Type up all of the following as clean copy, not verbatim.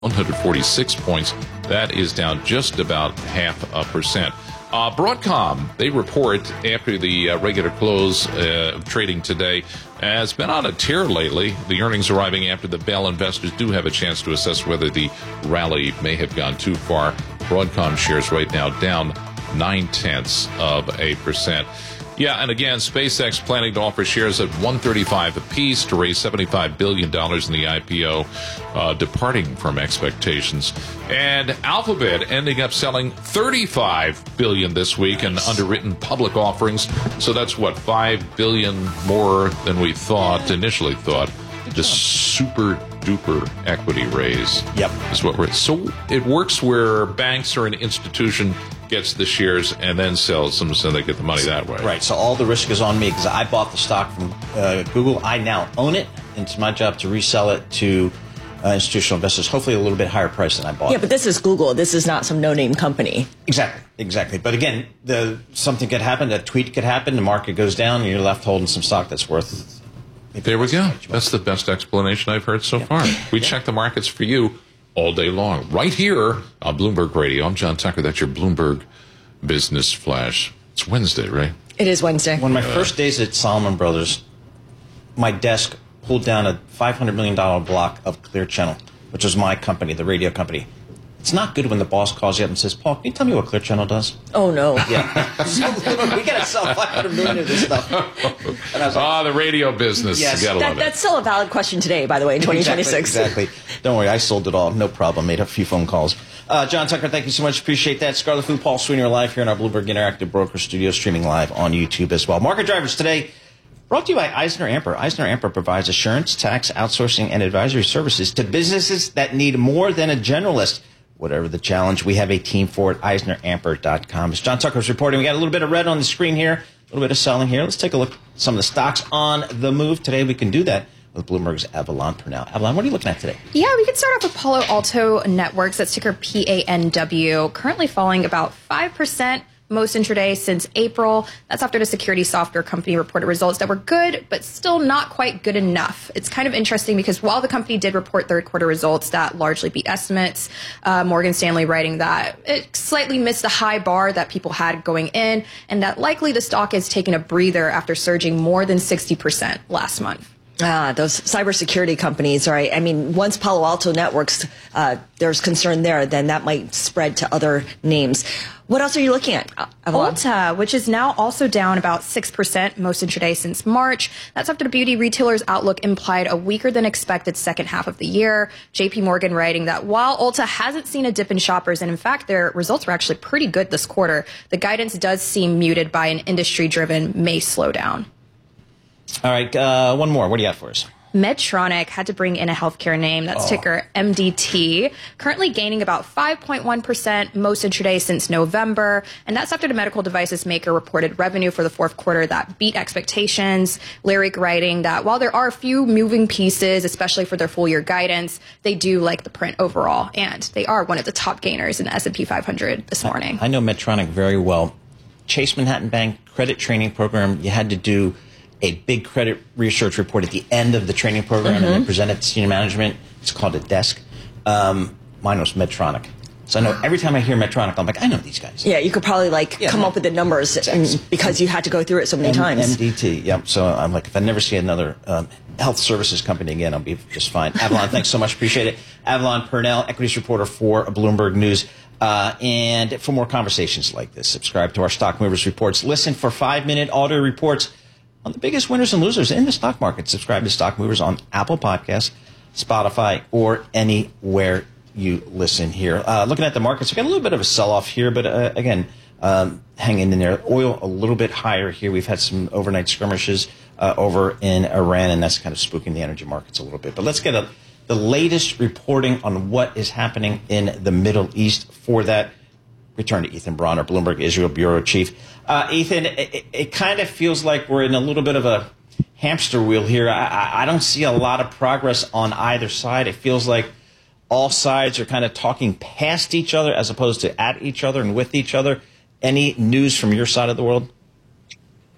146 points. That is down just about 0.5%. Broadcom, they report after the regular close of trading today, has been on a tear lately. The earnings arriving after the bell. Investors do have a chance to assess whether the rally may have gone too far. Broadcom shares right now down 0.9%. Yeah, and again, SpaceX planning to offer shares at $135 apiece to raise $75 billion in the IPO, departing from expectations. And Alphabet ending up selling $35 billion this week in underwritten public offerings. So that's what, $5 billion more than we initially thought. Just super duper equity raise. Yep. Is what so it works where banks or an institution gets the shares and then sells them, so they get the money that way. Right. So all the risk is on me because I bought the stock from Google. I now own it, and it's my job to resell it to institutional investors, hopefully a little bit higher price than I bought. Yeah, but this is Google. This is not some no-name company. Exactly. But again, something could happen. A tweet could happen. The market goes down, and you're left holding some stock that's worth. There we go. That's the best explanation I've heard so far. We check the markets for you all day long, right here on Bloomberg Radio. I'm John Tucker. That's your Bloomberg Business Flash. It's Wednesday, right? It is Wednesday. One of my first days at Salomon Brothers, my desk pulled down a $500 million block of Clear Channel, which was my company, the radio company. It's not good when the boss calls you up and says, Paul, can you tell me what Clear Channel does? Oh, no. Yeah. So, we got to sell $500 million of this stuff. And I was like, the radio business. Yes. You gotta love it. That's still a valid question today, by the way, in 2026. Exactly. Don't worry, I sold it all. No problem. Made a few phone calls. John Tucker, thank you so much. Appreciate that. Scarlet Food, Paul Sweeney are live here in our Bloomberg Interactive Broker Studio, streaming live on YouTube as well. Market drivers today brought to you by EisnerAmper. EisnerAmper provides assurance, tax, outsourcing, and advisory services to businesses that need more than a generalist. Whatever the challenge, we have a team for it, EisnerAmper.com. As John Tucker's reporting, we got a little bit of red on the screen here, a little bit of selling here. Let's take a look at some of the stocks on the move. Today we can do that with Bloomberg's Avalon Purnell. Avalon, what are you looking at today? Yeah, we could start off with Palo Alto Networks. That's ticker PANW, currently falling about 5%. Most intraday since April. That's after the security software company reported results that were good, but still not quite good enough. It's kind of interesting because while the company did report third quarter results that largely beat estimates, Morgan Stanley writing that it slightly missed the high bar that people had going in, and that likely the stock is taking a breather after surging more than 60% last month. Those cybersecurity companies, right? I mean, once Palo Alto Networks, there's concern there, then that might spread to other names. What else are you looking at, Avalon? Ulta, which is now also down about 6% most intraday since March. That's after the beauty retailer's outlook implied a weaker than expected second half of the year. JP Morgan writing that while Ulta hasn't seen a dip in shoppers, and in fact their results were actually pretty good this quarter, the guidance does seem muted by an industry-driven May slowdown. All right, one more. What do you have for us? Medtronic had to bring in a healthcare name. That's ticker MDT, currently gaining about 5.1% most intraday since November. And that's after the medical devices maker reported revenue for the fourth quarter that beat expectations. Lyric writing that while there are a few moving pieces, especially for their full year guidance, they do like the print overall. And they are one of the top gainers in the S&P 500 this morning. I know Medtronic very well. Chase Manhattan Bank credit training program, you had to do a big credit research report at the end of the training program and then present it to senior management. It's called a desk. Mine was Medtronic. So I know every time I hear Medtronic, I'm like, I know these guys. Yeah, you could probably come up with the numbers because you had to go through it so many times. MDT, yep. So I'm like, if I never see another health services company again, I'll be just fine. Avalon, thanks so much. Appreciate it. Avalon Purnell, equities reporter for Bloomberg News. And for more conversations like this, subscribe to our Stock Movers Reports. Listen for 5-minute audio reports on the biggest winners and losers in the stock market. Subscribe to Stock Movers on Apple Podcasts, Spotify, or anywhere you listen here. Looking at the markets, we got a little bit of a sell-off here, but again, hanging in there. Oil a little bit higher here. We've had some overnight skirmishes over in Iran, and that's kind of spooking the energy markets a little bit. But let's get the latest reporting on what is happening in the Middle East. For that, return to Ethan Bronner, Bloomberg Israel Bureau Chief. Ethan, it kind of feels like we're in a little bit of a hamster wheel here. I don't see a lot of progress on either side. It feels like all sides are kind of talking past each other as opposed to at each other and with each other. Any news from your side of the world?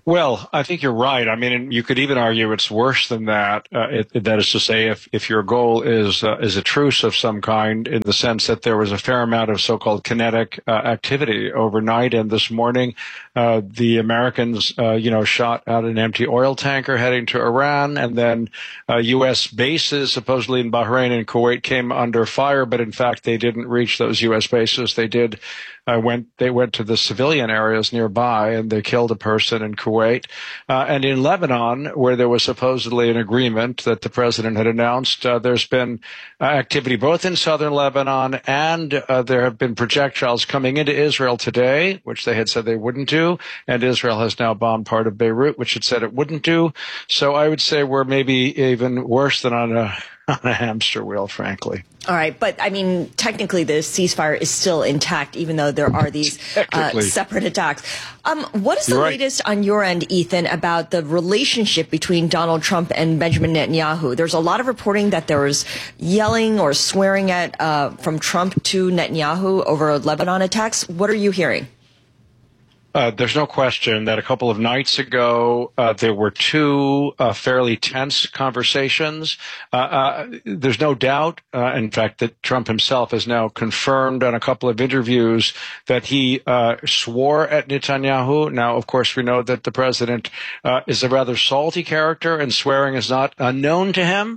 Well, I think you're right. I mean, you could even argue it's worse than that. That is to say, if your goal is a truce of some kind, in the sense that there was a fair amount of so-called kinetic activity overnight, and this morning, the Americans, shot out an empty oil tanker heading to Iran, and then U.S. bases, supposedly in Bahrain and Kuwait, came under fire. But in fact, they didn't reach those U.S. bases. They did. They went to the civilian areas nearby, and they killed a person in Kuwait. And in Lebanon, where there was supposedly an agreement that the president had announced, there's been activity both in southern Lebanon, and there have been projectiles coming into Israel today, which they had said they wouldn't do, and Israel has now bombed part of Beirut, which it said it wouldn't do. So I would say we're maybe even worse than on a hamster wheel, frankly. All right. But, I mean, technically the ceasefire is still intact, even though there are these separate attacks. What is the latest on your end, Ethan, about the relationship between Donald Trump and Benjamin Netanyahu? There's a lot of reporting that there was yelling or swearing at from Trump to Netanyahu over Lebanon attacks. What are you hearing? There's no question that a couple of nights ago, there were two fairly tense conversations. There's no doubt, in fact, that Trump himself has now confirmed on a couple of interviews that he swore at Netanyahu. Now, of course, we know that the president is a rather salty character, and swearing is not unknown to him.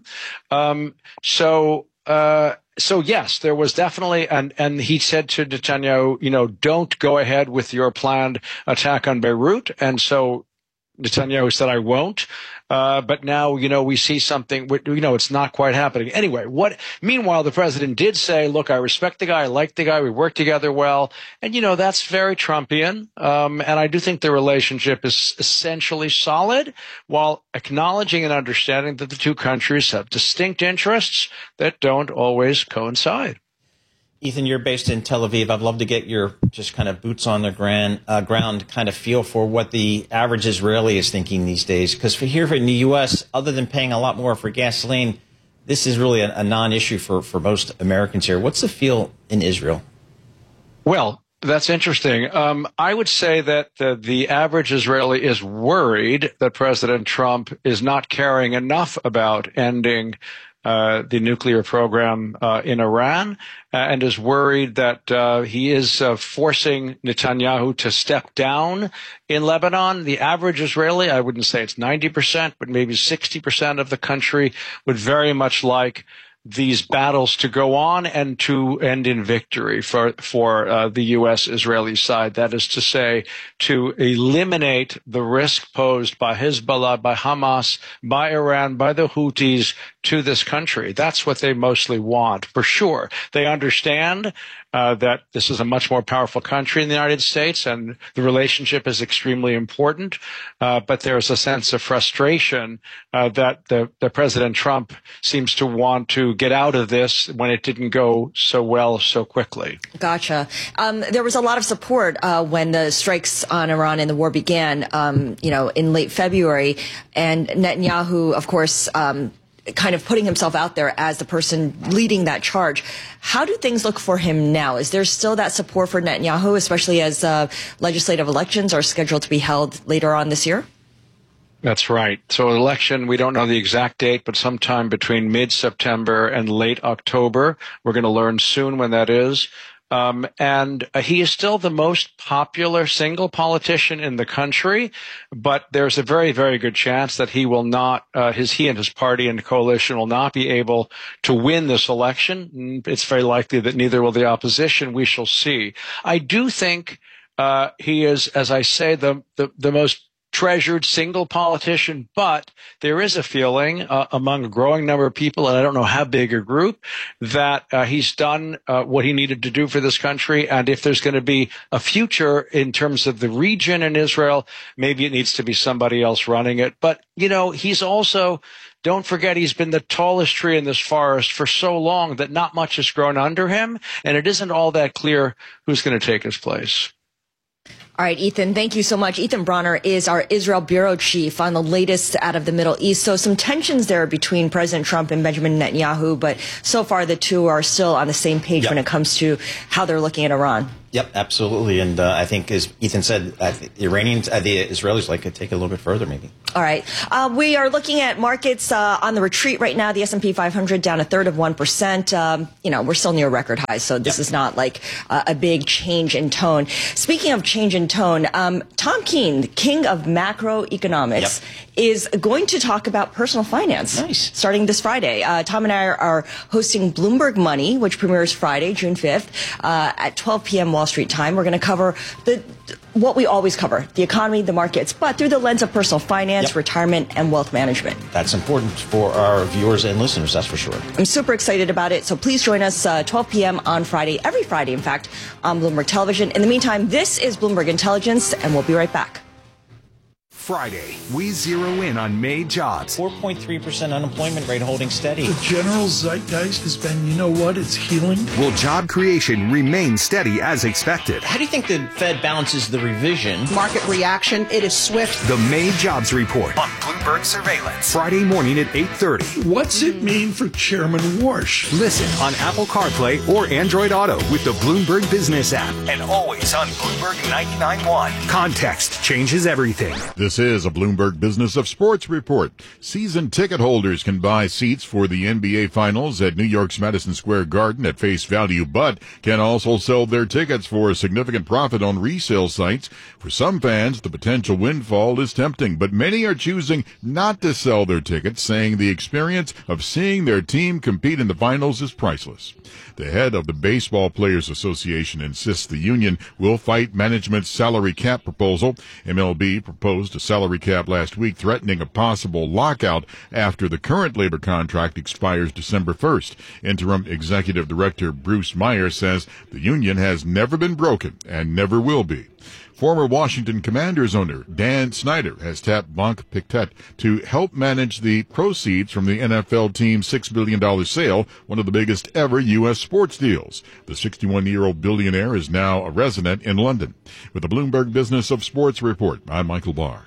So yes, there was definitely, and he said to Netanyahu, don't go ahead with your planned attack on Beirut. And so Netanyahu said, I won't. But now, we see something, it's not quite happening. Anyway, meanwhile, the president did say, look, I respect the guy. I like the guy. We work together well. And, that's very Trumpian. And I do think the relationship is essentially solid, while acknowledging and understanding that the two countries have distinct interests that don't always coincide. Ethan, you're based in Tel Aviv. I'd love to get your just kind of boots on the ground kind of feel for what the average Israeli is thinking these days. Because for here in the U.S., other than paying a lot more for gasoline, this is really a non-issue for most Americans here. What's the feel in Israel? Well, that's interesting. I would say that the average Israeli is worried that President Trump is not caring enough about ending the nuclear program in Iran, and is worried that he is forcing Netanyahu to step down in Lebanon. The average Israeli, I wouldn't say it's 90%, but maybe 60% of the country would very much like these battles to go on and to end in victory for the U.S.-Israeli side. That is to say, to eliminate the risk posed by Hezbollah, by Hamas, by Iran, by the Houthis to this country. That's what they mostly want, for sure. They understand that this is a much more powerful country in the United States, and the relationship is extremely important. But there's a sense of frustration that the President Trump seems to want to get out of this when it didn't go so well so quickly. Gotcha. There was a lot of support when the strikes on Iran and the war began, in late February, and Netanyahu, of course, kind of putting himself out there as the person leading that charge. How do things look for him now? Is there still that support for Netanyahu, especially as legislative elections are scheduled to be held later on this year? That's right. So election, we don't know the exact date, but sometime between mid-September and late October. We're going to learn soon when that is. And he is still the most popular single politician in the country, but there's a very, very good chance that he will not, he and his party and coalition will not be able to win this election. It's very likely that neither will the opposition. We shall see. I do think, he is, as I say, the most treasured single politician, but there is a feeling among a growing number of people, and I don't know how big a group, that he's done what he needed to do for this country. And if there's going to be a future in terms of the region in Israel, maybe it needs to be somebody else running it. But, he's also, don't forget, he's been the tallest tree in this forest for so long that not much has grown under him, and it isn't all that clear who's going to take his place. All right, Ethan, thank you so much. Ethan Bronner is our Israel bureau chief on the latest out of the Middle East. So some tensions there between President Trump and Benjamin Netanyahu, but so far the two are still on the same page when it comes to how they're looking at Iran. Yep, absolutely. And I think, as Ethan said, the Israelis like to take it a little bit further, maybe. All right. We are looking at markets on the retreat right now. The S&P 500 down 1/3%. We're still near record highs, so this is not like a big change in tone. Speaking of change in tone, Tom Keene, the king of macroeconomics, is going to talk about personal finance. Nice. Starting this Friday. Tom and I are hosting Bloomberg Money, which premieres Friday, June 5th, at 12 p.m. Wall Street time. We're going to cover what we always cover, the economy, the markets, but through the lens of personal finance, retirement, and wealth management. That's important for our viewers and listeners, that's for sure. I'm super excited about it, so please join us 12 p.m. on Friday, every Friday, in fact, on Bloomberg Television. In the meantime, this is Bloomberg Intelligence, and we'll be right back. Friday, we zero in on May jobs. 4.3% unemployment rate holding steady. The general zeitgeist has been, it's healing. Will job creation remain steady as expected? How do you think the Fed balances the revision? Market reaction, it is swift. The May jobs report on Bloomberg Surveillance. Friday morning at 8:30. What's it mean for Chairman Warsh? Listen on Apple CarPlay or Android Auto with the Bloomberg Business app. And always on Bloomberg 99.1. Context changes everything. This is a Bloomberg Business of Sports report. Season ticket holders can buy seats for the NBA Finals at New York's Madison Square Garden at face value, but can also sell their tickets for a significant profit on resale sites. For some fans, the potential windfall is tempting, but many are choosing not to sell their tickets, saying the experience of seeing their team compete in the finals is priceless. The head of the Baseball Players Association insists the union will fight management's salary cap proposal. MLB proposed a salary cap last week, threatening a possible lockout after the current labor contract expires December 1st. Interim Executive Director Bruce Meyer says the union has never been broken and never will be. Former Washington Commanders owner Dan Snyder has tapped Banque Pictet to help manage the proceeds from the NFL team's $6 billion sale, one of the biggest ever U.S. sports deals. The 61-year-old billionaire is now a resident in London. With the Bloomberg Business of Sports report, I'm Michael Barr.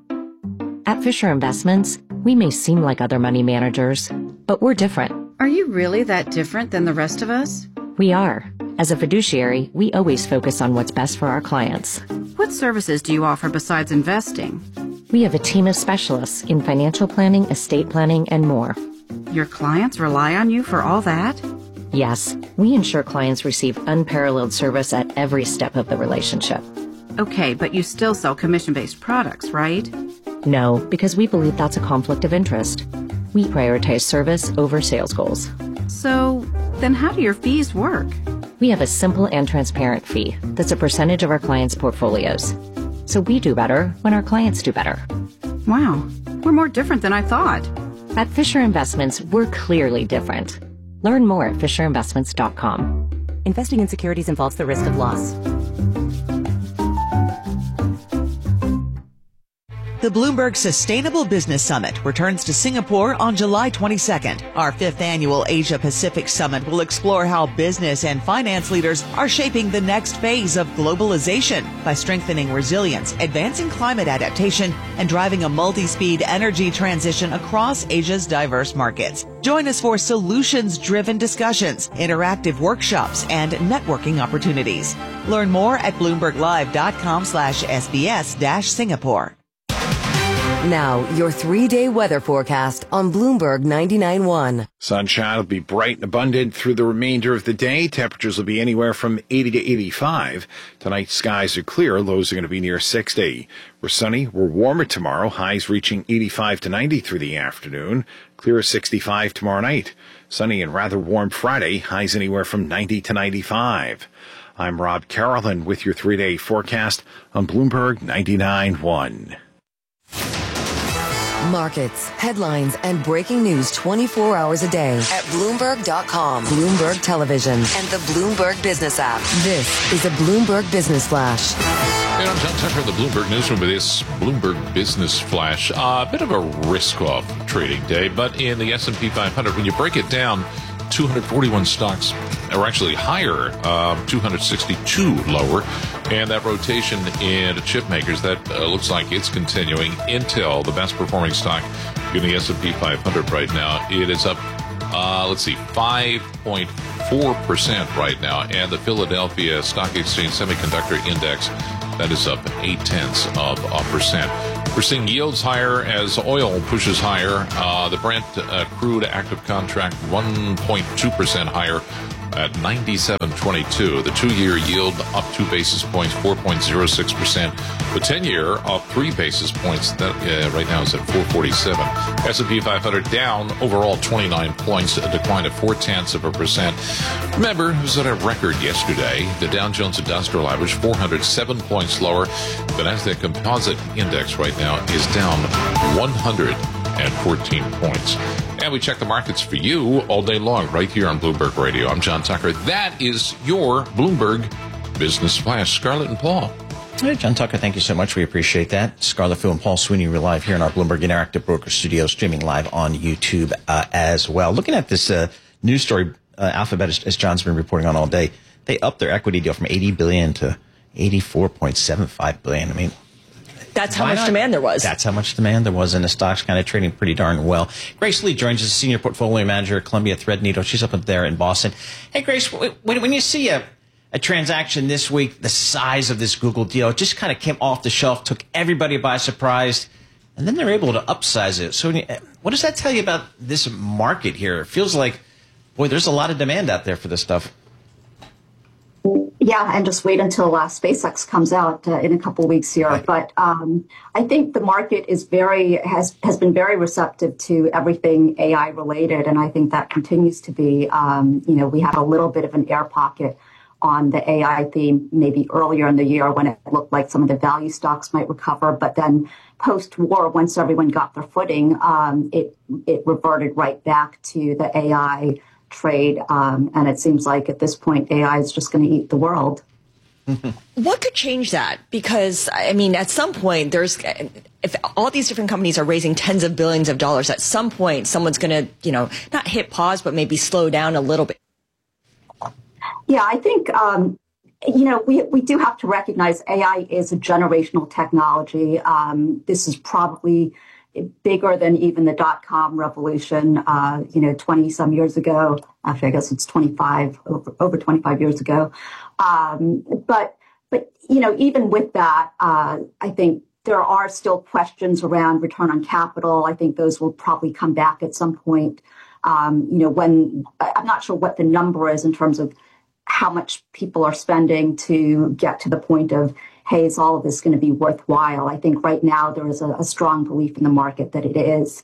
At Fisher Investments, we may seem like other money managers, but we're different. Are you really that different than the rest of us? We are. As a fiduciary, we always focus on what's best for our clients. What services do you offer besides investing? We have a team of specialists in financial planning, estate planning, and more. Your clients rely on you for all that? Yes, we ensure clients receive unparalleled service at every step of the relationship. Okay, but you still sell commission-based products, right? No, because we believe that's a conflict of interest. We prioritize service over sales goals. So, then how do your fees work? We have a simple and transparent fee that's a percentage of our clients' portfolios. So we do better when our clients do better. Wow, we're more different than I thought. At Fisher Investments, we're clearly different. Learn more at FisherInvestments.com. Investing in securities involves the risk of loss. The Bloomberg Sustainable Business Summit returns to Singapore on July 22nd. Our 5th annual Asia Pacific Summit will explore how business and finance leaders are shaping the next phase of globalization by strengthening resilience, advancing climate adaptation, and driving a multi-speed energy transition across Asia's diverse markets. Join us for solutions-driven discussions, interactive workshops, and networking opportunities. Learn more at BloombergLive.com/SBS-Singapore. Now, your 3-day weather forecast on Bloomberg 99.1. Sunshine will be bright and abundant through the remainder of the day. Temperatures will be anywhere from 80 to 85. Tonight, skies are clear. Lows are going to be near 60. We're sunny. We're warmer tomorrow. Highs reaching 85 to 90 through the afternoon. Clear 65 tomorrow night. Sunny and rather warm Friday. Highs anywhere from 90 to 95. I'm Rob Carolan with your 3-day forecast on Bloomberg 99.1. Markets, headlines, and breaking news 24 hours a day at Bloomberg.com, Bloomberg Television, and the Bloomberg Business app. This is a Bloomberg Business Flash. And I'm John Tucker in the Bloomberg Newsroom with this Bloomberg Business Flash. A bit of a risk-off trading day, but in the S&P 500, when you break it down, 241 stocks are actually higher, 262 lower, and that rotation in chip makers, that looks like it's continuing. Intel, the best performing stock in the S&P 500 right now, it is up let's see, 5.4% right now. And the Philadelphia Stock Exchange Semiconductor Index, that is up 0.8%. We're seeing yields higher as oil pushes higher. The Brent crude active contract 1.2% higher at 97.22. The 2-year yield up 2 basis points, 4.06%. The 10-year up 3 basis points. That right now is at 4.47. S&P 500 down overall 29 points, a decline of 0.4%. Remember, it was at a record yesterday. The Dow Jones Industrial Average 407 points lower. The Nasdaq Composite Index right now is down 114 points. And we check the markets for you all day long right here on Bloomberg Radio. I'm John Tucker. That is your Bloomberg Business Flash. Scarlett and Paul. All right, John Tucker, thank you so much. We appreciate that. Scarlett Fu and Paul Sweeney, we're live here in our Bloomberg Interactive Broker Studio, streaming live on YouTube as well. Looking at this news story, Alphabet, as John's been reporting on all day, they upped their equity deal from $80 billion to $84.75 billion. I mean, that's how much demand there was. That's how much demand there was, and the stock's kind of trading pretty darn well. Grace Lee joins us, Senior Portfolio Manager at Columbia Threadneedle. She's up there in Boston. Hey, Grace, when you see a transaction this week, the size of this Google deal, it just kind of came off the shelf, took everybody by surprise, and then they're able to upsize it. So what does that tell you about this market here? It feels like, boy, there's a lot of demand out there for this stuff. Yeah, and just wait until SpaceX comes out in a couple of weeks here. Right. But I think the market is has been very receptive to everything AI related, and I think that continues to be. We had a little bit of an air pocket on the AI theme maybe earlier in the year when it looked like some of the value stocks might recover, but then post-war, once everyone got their footing, it reverted right back to the AI trade, and it seems like at this point AI is just going to eat the world. What could change that? Because I mean, at some point, if all these different companies are raising tens of billions of dollars, at some point someone's going to, not hit pause, but maybe slow down a little bit. Yeah, I think we do have to recognize AI is a generational technology. This is probably bigger than even the dot-com revolution, 20 some years ago. Actually, I guess it's over 25 years ago. But even with that, I think there are still questions around return on capital. I think those will probably come back at some point. When I'm not sure what the number is in terms of how much people are spending to get to the point of, hey, is all of this going to be worthwhile? I think right now there is a strong belief in the market that it is.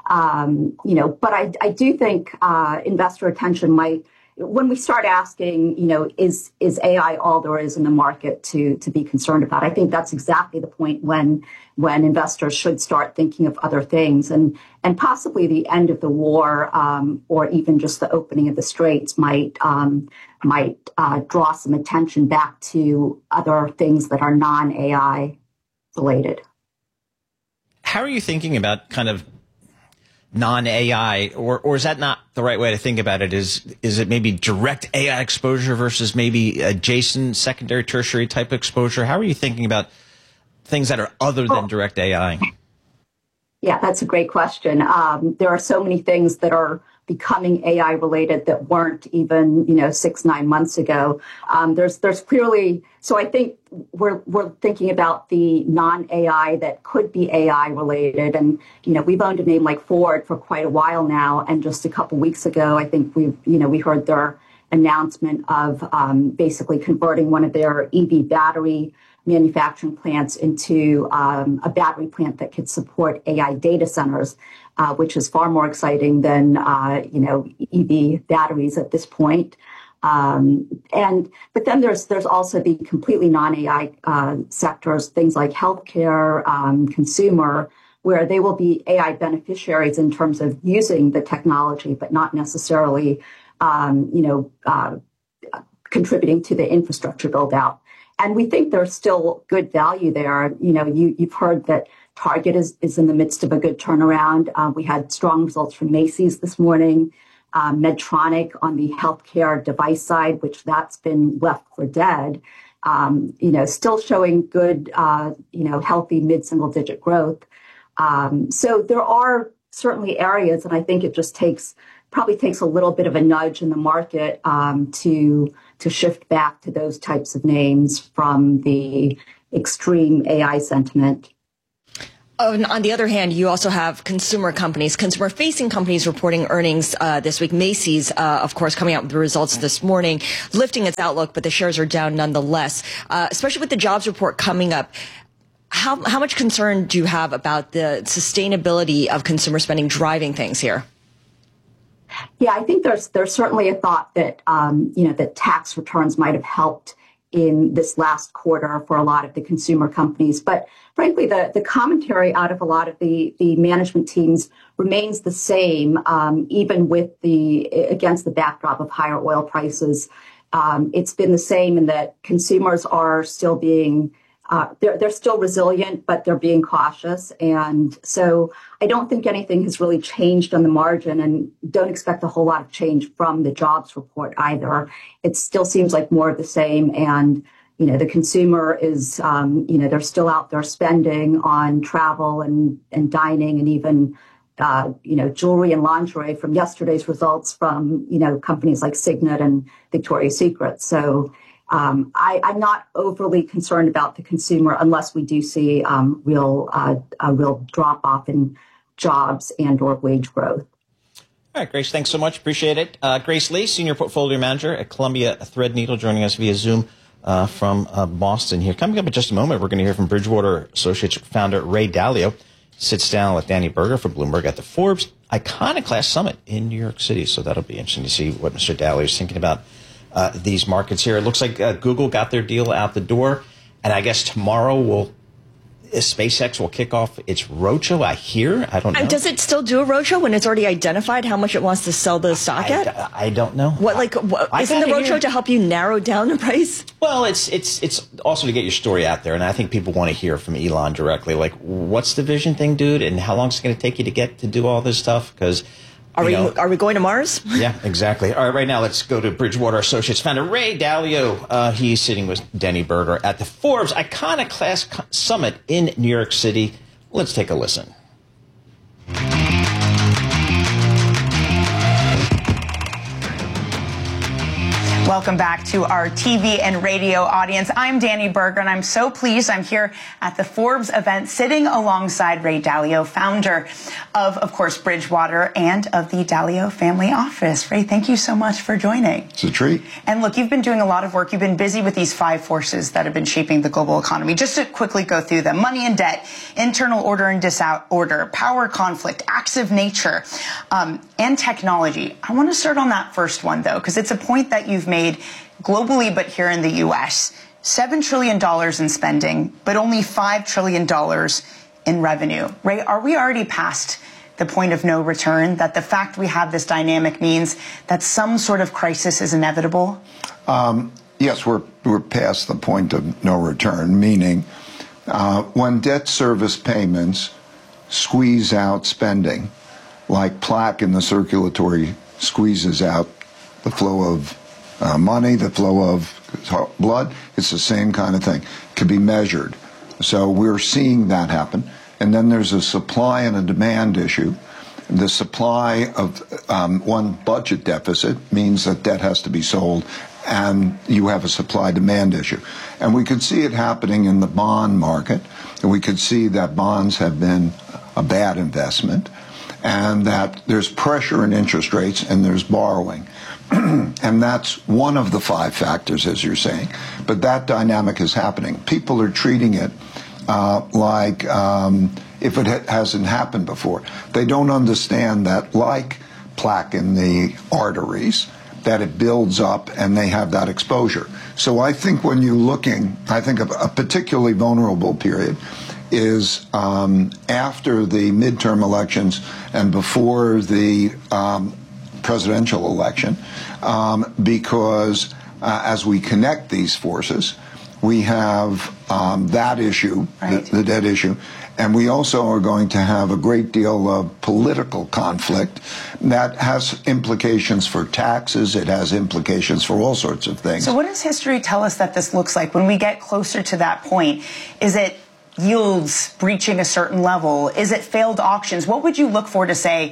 But I do think investor attention might, when we start asking, is AI all there is in the market to be concerned about? I think that's exactly the point when investors should start thinking of other things, and possibly the end of the war, or even just the opening of the straits might draw some attention back to other things that are non-AI related. How are you thinking about kind of non-AI, or is that not the right way to think about it? Is it maybe direct AI exposure versus maybe adjacent secondary, tertiary type exposure? How are you thinking about things that are other than direct AI? Yeah, that's a great question. There are so many things that are becoming AI related that weren't even, 6-9 months ago. There's clearly, so I think we're thinking about the non-AI that could be AI related. And, we've owned a name like Ford for quite a while now. And just a couple weeks ago, I think we heard their announcement of basically converting one of their EV battery manufacturing plants into a battery plant that could support AI data centers, which is far more exciting than EV batteries at this point. But then there's also the completely non-AI sectors, things like healthcare, consumer, where they will be AI beneficiaries in terms of using the technology, but not necessarily contributing to the infrastructure build out. And we think there's still good value there. You've heard that Target is in the midst of a good turnaround. We had strong results from Macy's this morning. Medtronic on the healthcare device side, which that's been left for dead, still showing good, healthy mid-single digit growth. So there are certainly areas, and I think it just takes probably takes a little bit of a nudge in the market to shift back to those types of names from the extreme AI sentiment. On the other hand, you also have consumer-facing companies reporting earnings this week. Macy's, of course, coming out with the results this morning, lifting its outlook, but the shares are down nonetheless, especially with the jobs report coming up. How much concern do you have about the sustainability of consumer spending driving things here? Yeah, I think there's certainly a thought that, that tax returns might have helped in this last quarter for a lot of the consumer companies. But frankly, the commentary out of a lot of the management teams remains the same, even with against the backdrop of higher oil prices. It's been the same in that consumers are still being they're still resilient, but they're being cautious. And so I don't think anything has really changed on the margin, and don't expect a whole lot of change from the jobs report either. It still seems like more of the same. And, the consumer is, they're still out there spending on travel and dining and even, jewelry and lingerie from yesterday's results from, companies like Signet and Victoria's Secret. So, I'm not overly concerned about the consumer unless we do see a real drop off in jobs and or wage growth. All right, Grace, thanks so much. Appreciate it. Grace Lee, Senior Portfolio Manager at Columbia Threadneedle, joining us via Zoom from Boston here. Coming up in just a moment, we're going to hear from Bridgewater Associates founder Ray Dalio. Sits down with Danny Berger from Bloomberg at the Forbes Iconoclast Summit in New York City. So that'll be interesting to see what Mr. Dalio is thinking about these markets here. It looks like Google got their deal out the door, and I guess tomorrow SpaceX will kick off its roadshow. I don't know. And does it still do a roadshow when it's already identified how much it wants to sell the stock at? I don't know. Isn't the roadshow to help you narrow down the price? Well, it's also to get your story out there, and I think people want to hear from Elon directly. Like, what's the vision thing, dude, and how long is it going to take you to get to do all this stuff? Because Are we going to Mars? Yeah, exactly. All right, right now let's go to Bridgewater Associates founder Ray Dalio. He's sitting with Danny Berger at the Forbes Iconoclast Summit in New York City. Let's take a listen. Welcome back to our TV and radio audience. I'm Danny Berger, and I'm so pleased I'm here at the Forbes event sitting alongside Ray Dalio, founder of course, Bridgewater and of the Dalio family office. Ray, thank you so much for joining. It's a treat. And look, you've been doing a lot of work. You've been busy with these 5 forces that have been shaping the global economy. Just to quickly go through them: money and debt, internal order and disorder, power conflict, acts of nature, and technology. I want to start on that first one, though, because it's a point that you've made globally, but here in the U.S. $7 trillion in spending, but only $5 trillion in revenue. Ray, are we already past the point of no return, that the fact we have this dynamic means that some sort of crisis is inevitable? Yes, we're past the point of no return, meaning when debt service payments squeeze out spending, like plaque in the circulatory squeezes out the flow of money, the flow of blood, it's the same kind of thing. It can be measured. So we're seeing that happen. And then there's a supply and a demand issue. The supply of one budget deficit means that debt has to be sold, and you have a supply-demand issue. And we could see it happening in the bond market, and we could see that bonds have been a bad investment, and that there's pressure in interest rates and there's borrowing. And that's one of the 5 factors, as you're saying. But that dynamic is happening. People are treating it like if it hasn't happened before. They don't understand that, like plaque in the arteries, that it builds up and they have that exposure. So I think when you're looking, I think a particularly vulnerable period is after the midterm elections and before the presidential election, because as we connect these forces, we have that issue, right, the debt issue, and we also are going to have a great deal of political conflict that has implications for taxes. It has implications for all sorts of things. So what does history tell us that this looks like when we get closer to that point? Is it yields breaching a certain level? Is it failed auctions? What would you look for to say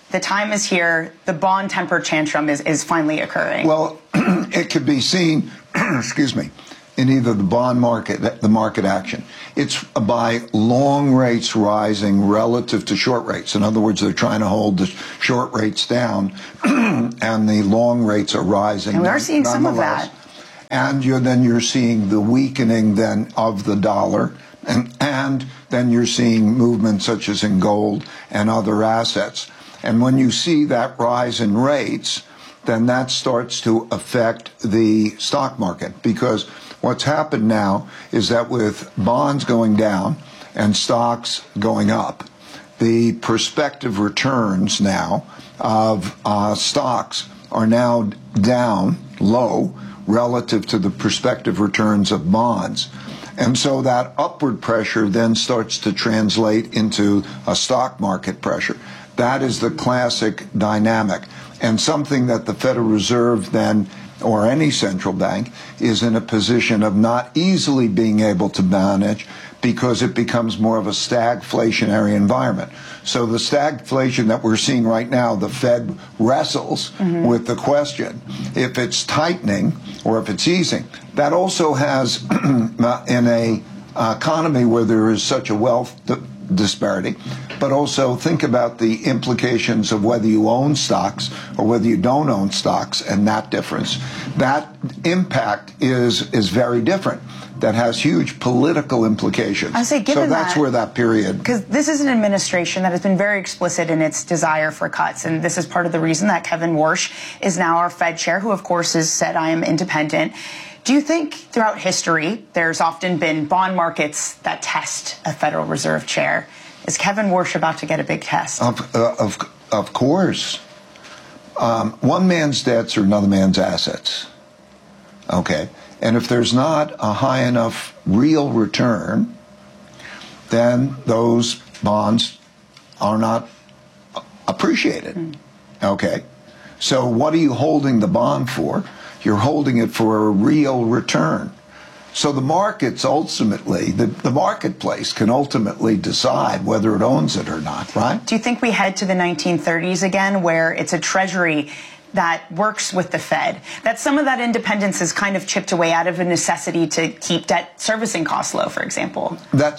The time is here. The bond temper tantrum is finally occurring. Well, it could be seen, excuse me, in either the bond market, the market action. It's by long rates rising relative to short rates. In other words, they're trying to hold the short rates down, and the long rates are rising. And we are seeing some of that. And you're seeing the weakening then of the dollar, and then you're seeing movements such as in gold and other assets. And when you see that rise in rates, then that starts to affect the stock market, because what's happened now is that with bonds going down and stocks going up, the prospective returns now of stocks are now down low relative to the prospective returns of bonds. And so that upward pressure then starts to translate into a stock market pressure. That is the classic dynamic, and something that the Federal Reserve then, or any central bank, is in a position of not easily being able to manage, because it becomes more of a stagflationary environment. So the stagflation that we're seeing right now, the Fed wrestles with the question if it's tightening or if it's easing. That also has, in a economy where there is such a wealth disparity, but also think about the implications of whether you own stocks or whether you don't own stocks, and that difference. That impact is very different. That has huge political implications. I say, given so that's where that period. Because this is an administration that has been very explicit in its desire for cuts, and this is part of the reason that Kevin Warsh is now our Fed chair, who of course has said, I am independent. Do you think throughout history there's often been bond markets that test a Federal Reserve chair? Is Kevin Warsh about to get a big test? Of course. One man's debts are another man's assets. Okay. And if there's not a high enough real return, then those bonds are not appreciated. Okay. So what are you holding the bond for? You're holding it for a real return. So the markets ultimately, the marketplace can ultimately decide whether it owns it or not, right? Do you think we head to the 1930s again, where it's a treasury that works with the Fed, that some of that independence is kind of chipped away out of a necessity to keep debt servicing costs low, for example?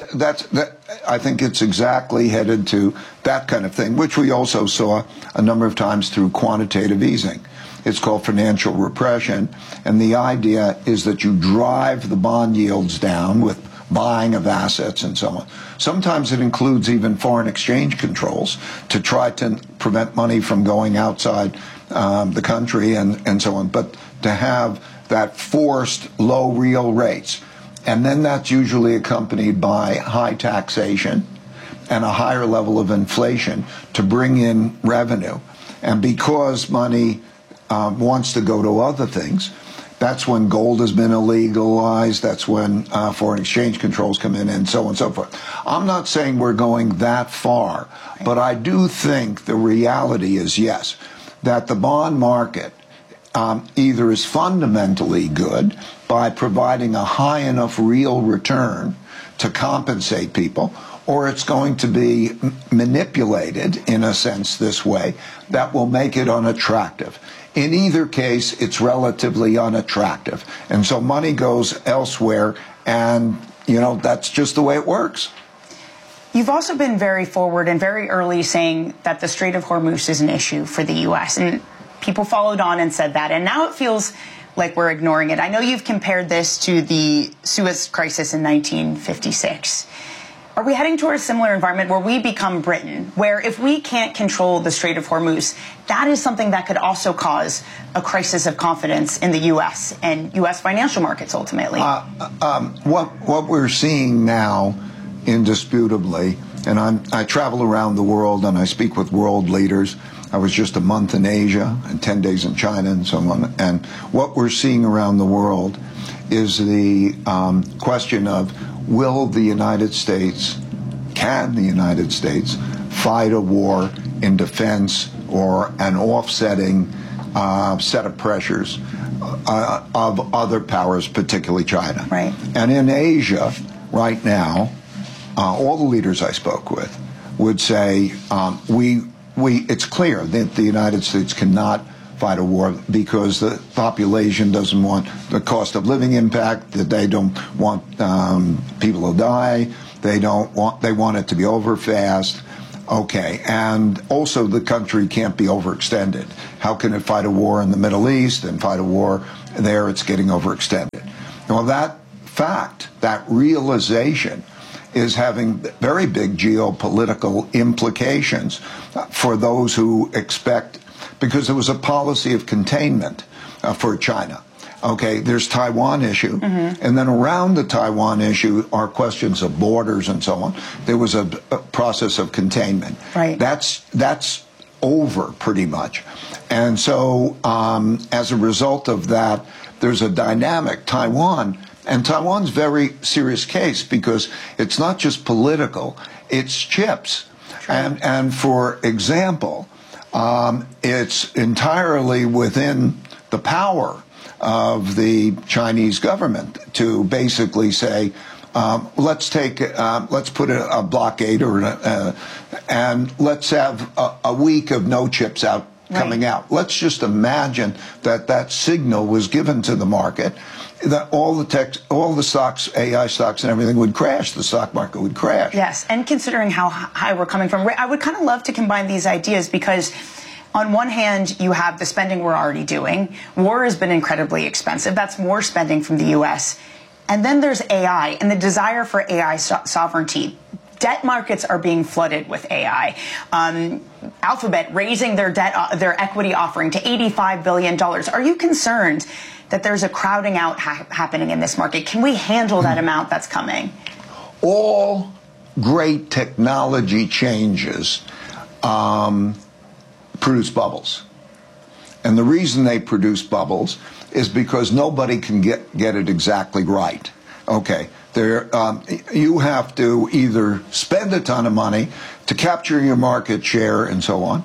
I think it's exactly headed to that kind of thing, which we also saw a number of times through quantitative easing. It's called financial repression, and the idea is that you drive the bond yields down with buying of assets and so on. Sometimes it includes even foreign exchange controls to try to prevent money from going outside the country and so on, but to have that forced low real rates. And then that's usually accompanied by high taxation and a higher level of inflation to bring in revenue. And because money wants to go to other things, that's when gold has been illegalized, that's when foreign exchange controls come in, and so on and so forth. I'm not saying we're going that far, but I do think the reality is, yes, that the bond market either is fundamentally good by providing a high enough real return to compensate people, or it's going to be manipulated in a sense this way that will make it unattractive. In either case, it's relatively unattractive. And so money goes elsewhere, and, that's just the way it works. You've also been very forward and very early saying that the Strait of Hormuz is an issue for the U.S., and people followed on and said that, and now it feels like we're ignoring it. I know you've compared this to the Suez Crisis in 1956. Are we heading toward a similar environment where we become Britain, where if we can't control the Strait of Hormuz, that is something that could also cause a crisis of confidence in the U.S. and U.S. financial markets ultimately? What we're seeing now, indisputably, and I travel around the world and I speak with world leaders. I was just a month in Asia and 10 days in China and so on. And what we're seeing around the world is the question of, can the United States fight a war in defense or an offsetting set of pressures of other powers, particularly China? Right. And in Asia right now, all the leaders I spoke with would say we it's clear that the United States cannot fight a war because the population doesn't want the cost of living impact, that they don't want people to die, they want it to be over fast. Okay, and also the country can't be overextended. How can it fight a war in the Middle East and fight a war there? It's getting overextended. Well, that fact, that realization, is having very big geopolitical implications for those who expect, because there was a policy of containment for China. Okay, there's Taiwan issue, and then around the Taiwan issue are questions of borders and so on. There was a process of containment. Right. That's over pretty much. And so as a result of that, there's a dynamic. Taiwan's a very serious case because it's not just political, it's chips. And for example, it's entirely within the power of the Chinese government to basically say, let's put a blockade and let's have a week of no chips coming out. Let's just imagine that signal was given to the market, that all the stocks, AI stocks and everything would crash. The stock market would crash. Yes, and considering how high we're coming from, I would kind of love to combine these ideas because on one hand, you have the spending we're already doing. War has been incredibly expensive. That's more spending from the U.S. And then there's AI and the desire for AI sovereignty. Debt markets are being flooded with AI. Alphabet raising their equity offering to $85 billion. Are you concerned that there's a crowding out happening in this market? Can we handle that amount that's coming? All great technology changes produce bubbles. And the reason they produce bubbles is because nobody can get it exactly right. Okay, you have to either spend a ton of money to capture your market share and so on,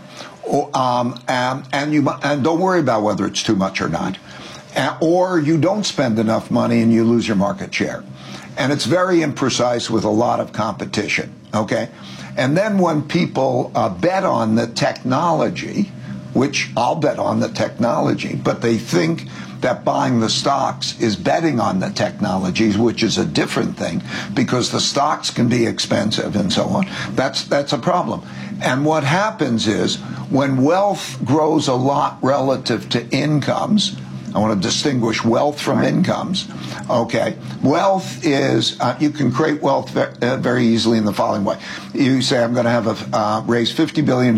and don't worry about whether it's too much or not, or you don't spend enough money and you lose your market share. And it's very imprecise with a lot of competition, okay? And then when people bet on the technology, which I'll bet on the technology, but they think that buying the stocks is betting on the technologies, which is a different thing, because the stocks can be expensive and so on. That's a problem. And what happens is when wealth grows a lot relative to incomes, I want to distinguish wealth from incomes. Okay, wealth is you can create wealth very easily in the following way. You say, I'm going to have raise $50 million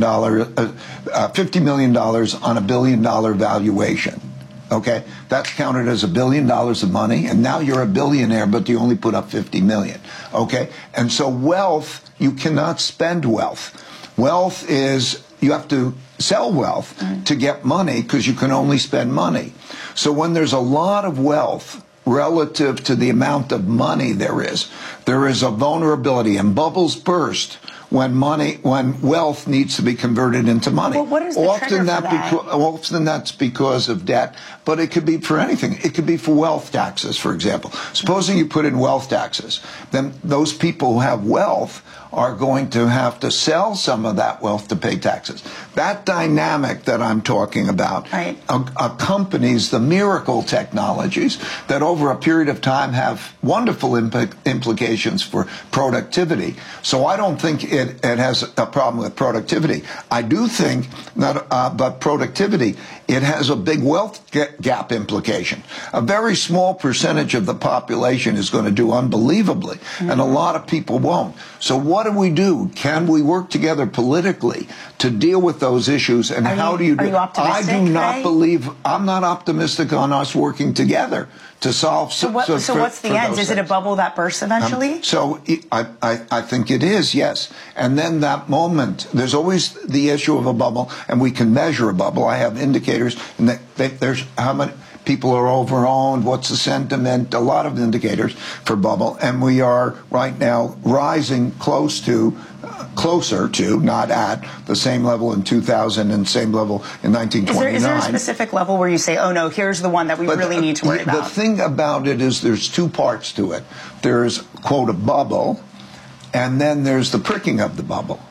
on $1 billion valuation. Okay, that's counted as $1 billion of money, and now you're a billionaire, but you only put up 50 million. Okay, and so wealth, you cannot spend wealth. Wealth is you have to sell wealth to get money because you can only spend money. So when there's a lot of wealth relative to the amount of money there is a vulnerability, and bubbles burst when wealth needs to be converted into money. Well, what is the trigger for that? Often that's because of debt, but it could be for anything. It could be for wealth taxes, for example. Supposing you put in wealth taxes, then those people who have wealth are going to have to sell some of that wealth to pay taxes. That dynamic that I'm talking about accompanies the miracle technologies that over a period of time have wonderful implications for productivity. So I don't think it has a problem with productivity. I do think but productivity, it has a big wealth gap implication. A very small percentage of the population is going to do unbelievably, and a lot of people won't. So what do we do? Can we work together politically to deal with those issues? And how do you do it? I do not believe, I'm not optimistic on us working together to solve. So what's the end? Is it a bubble that bursts eventually? I think it is, yes. And then that moment, there's always the issue of a bubble, and we can measure a bubble. I have indicators, and there's how many people are overowned, what's the sentiment, a lot of indicators for bubble. And we are right now rising closer to, not at, the same level in 2000 and same level in 1929. Is there a specific level where you say, oh no, here's the one that we really need to worry about? The thing about it is there's two parts to it. There's, quote, a bubble, and then there's the pricking of the bubble.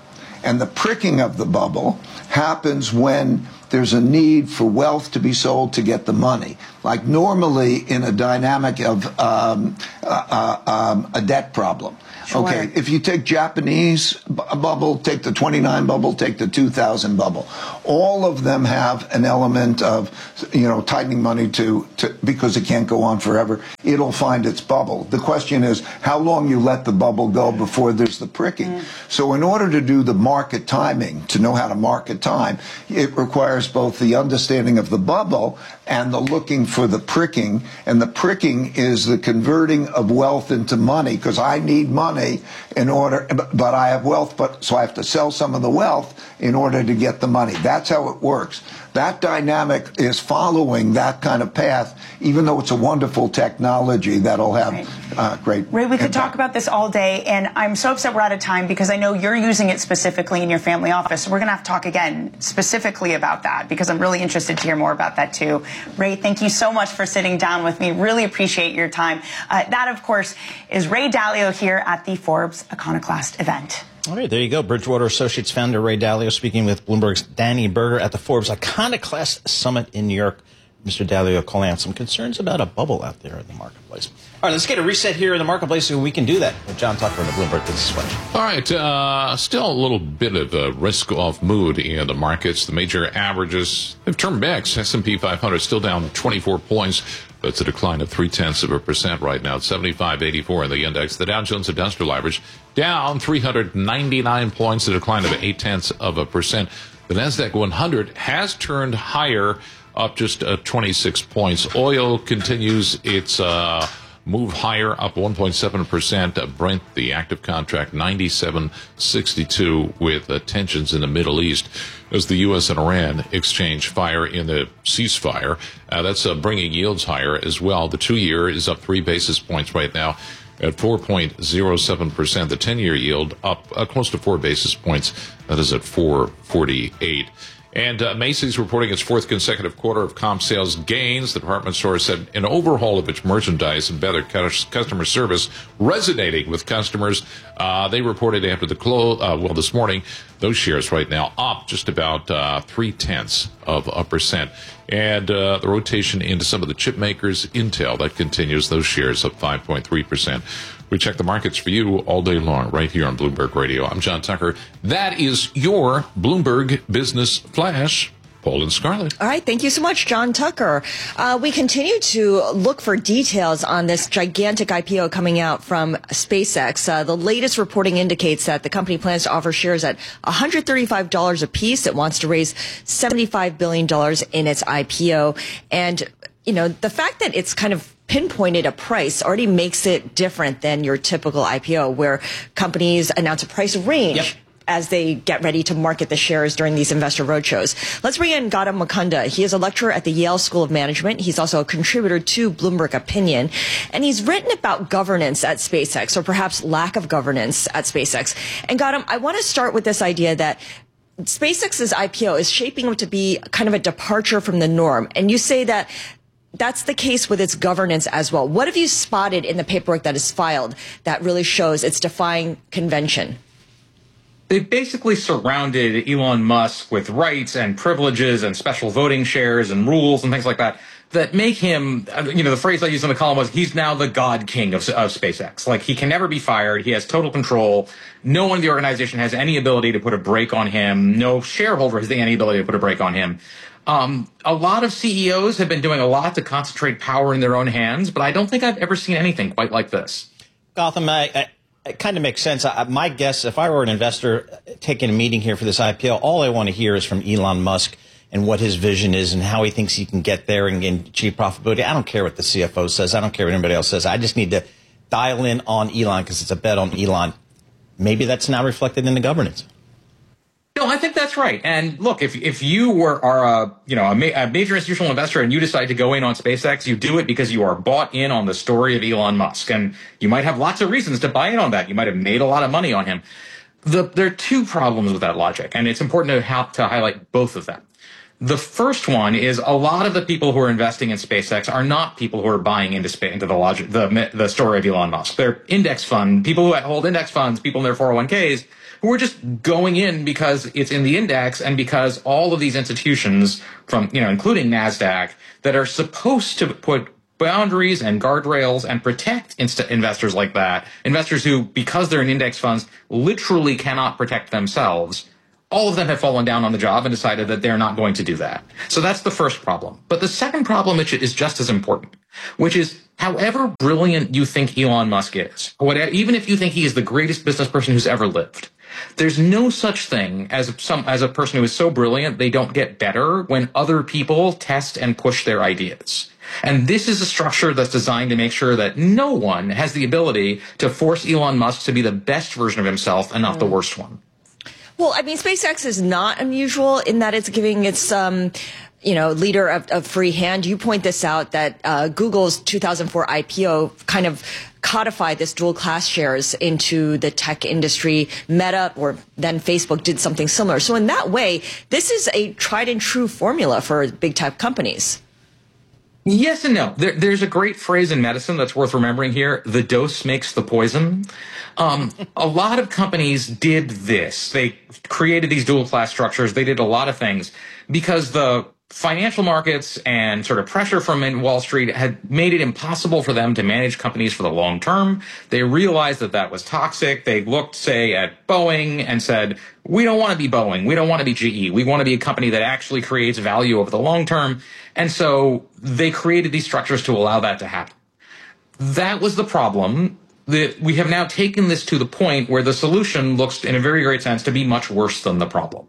And the pricking of the bubble happens when there's a need for wealth to be sold to get the money. Like normally in a dynamic of a debt problem. Sure. Okay, if you take Japanese bubble, take the 29 bubble, take the 2000 bubble, all of them have an element of, tightening money to because it can't go on forever. It'll find its bubble. The question is how long you let the bubble go before there's the pricking. So in order to do the market timing, to know how to market time, it requires both the understanding of the bubble and the looking for the pricking. And the pricking is the converting of wealth into money, because I need money in order, but I have wealth, so I have to sell some of the wealth in order to get the money. That's how it works. That dynamic is following that kind of path, even though it's a wonderful technology that'll have great Ray, we could impact. talk about this all day, and I'm so upset we're out of time because I know you're using it specifically in your family office. So we're going to have to talk again specifically about that because I'm really interested to hear more about that too. Ray, thank you so much for sitting down with me. Really appreciate your time. That, of course, is Ray Dalio here at the Forbes Iconoclast event. All right, there you go. Bridgewater Associates founder Ray Dalio speaking with Bloomberg's Danny Berger at the Forbes Iconoclast Summit in New York. Mr. Dalio calling out some concerns about a bubble out there in the marketplace. All right, let's get a reset here in the marketplace so we can do that with John Tucker in the Bloomberg Business Flash. All right, still a little bit of a risk-off mood in the markets. The major averages have turned mixed. S&P 500 still down 24 points. That's a decline of 0.3% right now. It's 75.84 in the index. The Dow Jones Industrial Average down 399 points, a decline of 0.8%. The Nasdaq 100 has turned higher, up just 26 points. Oil continues its move higher, up 1.7%. Brent, the active contract, 97.62, with tensions in the Middle East as the U.S. and Iran exchange fire in the ceasefire. That's bringing yields higher as well. The 2-year is up 3 basis points right now at 4.07%. The 10-year yield up close to 4 basis points. That is at 4.48. And Macy's reporting its 4th consecutive quarter of comp sales gains. The department store said an overhaul of its merchandise and better customer service resonating with customers. They reported after the close, this morning, those shares right now up just about 0.3%. And the rotation into some of the chip makers, Intel, that continues. Those shares up 5.3%. We check the markets for you all day long right here on Bloomberg Radio. I'm John Tucker. That is your Bloomberg Business Flash. Paul and Scarlett. All right. Thank you so much, John Tucker. We continue to look for details on this gigantic IPO coming out from SpaceX. The latest reporting indicates that the company plans to offer shares at $135 a piece. It wants to raise $75 billion in its IPO. And, the fact that it's kind of pinpointed a price already makes it different than your typical IPO where companies announce a price range as they get ready to market the shares during these investor roadshows. Let's bring in Gautam Mukunda. He is a lecturer at the Yale School of Management. He's also a contributor to Bloomberg Opinion, and he's written about governance at SpaceX, or perhaps lack of governance at SpaceX. And Gautam, I want to start with this idea that SpaceX's IPO is shaping up to be kind of a departure from the norm. And you say that that's the case with its governance as well. What have you spotted in the paperwork that is filed that really shows it's defying convention? They've basically surrounded Elon Musk with rights and privileges and special voting shares and rules and things like that that make him, the phrase I used in the column was, he's now the God King of SpaceX. Like, he can never be fired. He has total control. No one in the organization has any ability to put a brake on him. No shareholder has any ability to put a brake on him. A lot of CEOs have been doing a lot to concentrate power in their own hands, but I don't think I've ever seen anything quite like this. Gautam, it kind of makes sense. My guess, if I were an investor taking a meeting here for this IPO, all I want to hear is from Elon Musk and what his vision is and how he thinks he can get there and achieve profitability. I don't care what the CFO says. I don't care what anybody else says. I just need to dial in on Elon because it's a bet on Elon. Maybe that's not reflected in the governance. No, I think that's right. And look, if you are a major institutional investor and you decide to go in on SpaceX, you do it because you are bought in on the story of Elon Musk. And you might have lots of reasons to buy in on that. You might have made a lot of money on him. There are two problems with that logic, and it's important to highlight both of them. The first one is a lot of the people who are investing in SpaceX are not people who are buying into the story of Elon Musk. They're index fund, people who hold index funds, people in their 401ks, who are just going in because it's in the index and because all of these institutions from, including NASDAQ, that are supposed to put boundaries and guardrails and protect investors like that, investors who, because they're in index funds, literally cannot protect themselves. All of them have fallen down on the job and decided that they're not going to do that. So that's the first problem. But the second problem, which is just as important, which is however brilliant you think Elon Musk is, even if you think he is the greatest business person who's ever lived, there's no such thing as a person who is so brilliant they don't get better when other people test and push their ideas. And this is a structure that's designed to make sure that no one has the ability to force Elon Musk to be the best version of himself and not the worst one. Well, I mean, SpaceX is not unusual in that it's giving its, leader a free hand. You point this out that Google's 2004 IPO kind of codified this dual class shares into the tech industry. Meta, or then Facebook, did something similar. So in that way, this is a tried and true formula for big tech companies. Yes and no. There's a great phrase in medicine that's worth remembering here. The dose makes the poison. A lot of companies did this. They created these dual class structures. They did a lot of things because the financial markets and sort of pressure from Wall Street had made it impossible for them to manage companies for the long term. They realized that that was toxic. They looked, say, at Boeing and said, we don't want to be Boeing. We don't want to be GE. We want to be a company that actually creates value over the long term. And so they created these structures to allow that to happen. That was the problem. We have now taken this to the point where the solution looks, in a very great sense, to be much worse than the problem.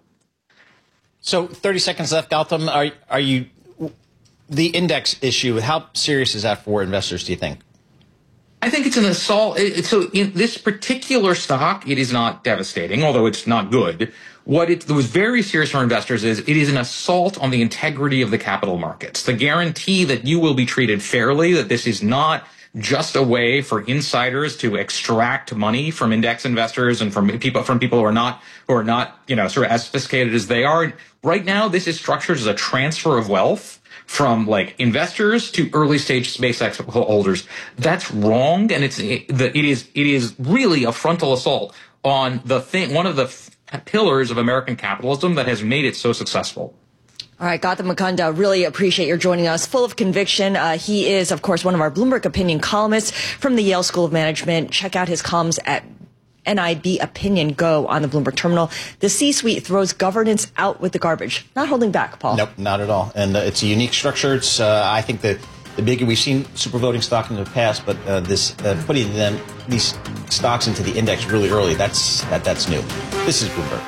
So 30 seconds left, Gautam. Are you the index issue? How serious is that for investors, do you think? I think it's an assault. So in this particular stock, it is not devastating, although it's not good. What was very serious for investors is it is an assault on the integrity of the capital markets. The guarantee that you will be treated fairly, that this is not just a way for insiders to extract money from index investors and from people who are not, sort of as sophisticated as they are. Right now, this is structured as a transfer of wealth from investors to early stage SpaceX holders. That's wrong, and it is really a frontal assault on one of the pillars of American capitalism that has made it so successful. All right, Gautam Mukunda, really appreciate your joining us. Full of conviction. He is, of course, one of our Bloomberg Opinion columnists from the Yale School of Management. Check out his columns at NIB Opinion Go on the Bloomberg Terminal. The C-suite throws governance out with the garbage. Not holding back, Paul. Nope, not at all. And it's a unique structure. It's, I think, the bigger we've seen super voting stock in the past, but this putting these stocks into the index really early, that's new. This is Bloomberg.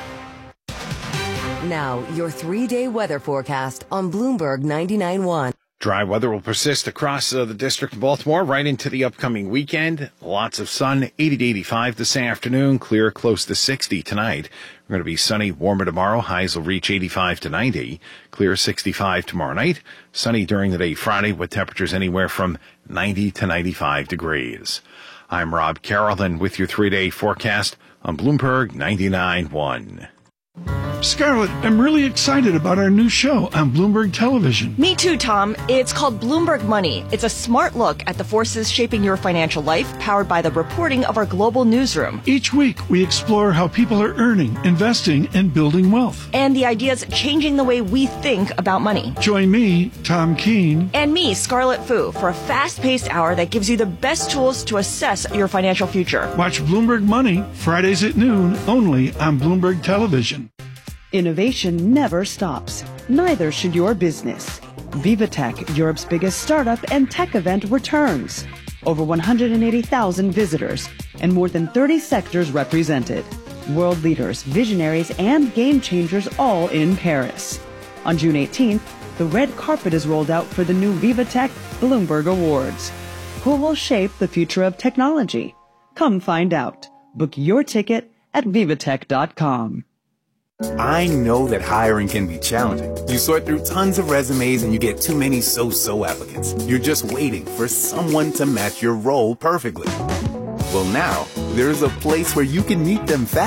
Now, your 3-day weather forecast on Bloomberg 99.1. Dry weather will persist across the district of Baltimore right into the upcoming weekend. Lots of sun, 80 to 85 this afternoon, clear close to 60 tonight. We're going to be sunny, warmer tomorrow. Highs will reach 85 to 90, clear 65 tomorrow night. Sunny during the day Friday with temperatures anywhere from 90 to 95 degrees. I'm Rob Carroll, and with your 3-day forecast on Bloomberg 99.1. Scarlett, I'm really excited about our new show on Bloomberg Television. Me too, Tom. It's called Bloomberg Money. It's a smart look at the forces shaping your financial life, powered by the reporting of our global newsroom. Each week, we explore how people are earning, investing, and building wealth. And the ideas changing the way we think about money. Join me, Tom Keene. And me, Scarlett Fu, for a fast-paced hour that gives you the best tools to assess your financial future. Watch Bloomberg Money, Fridays at noon, only on Bloomberg Television. Innovation never stops. Neither should your business. VivaTech, Europe's biggest startup and tech event, returns. Over 180,000 visitors and more than 30 sectors represented. World leaders, visionaries, and game changers all in Paris. On June 18th, the red carpet is rolled out for the new VivaTech Bloomberg Awards. Who will shape the future of technology? Come find out. Book your ticket at vivatech.com. I know that hiring can be challenging. You sort through tons of resumes and you get too many so-so applicants. You're just waiting for someone to match your role perfectly. Well, now, there's a place where you can meet them fast.